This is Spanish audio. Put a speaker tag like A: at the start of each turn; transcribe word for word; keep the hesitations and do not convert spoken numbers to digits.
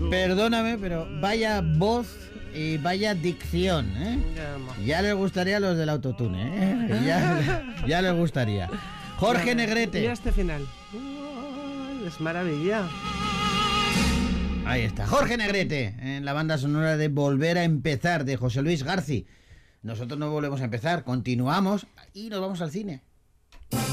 A: Perdóname, pero vaya voz y vaya dicción, ¿eh? Ya les gustaría a los del autotune, ¿eh? Ya, ya les gustaría. Jorge Negrete.
B: Y este final. Oh, es maravilla.
A: Ahí está, Jorge Negrete, en la banda sonora de Volver a Empezar, de José Luis García. Nosotros no volvemos a empezar, continuamos y nos vamos al cine.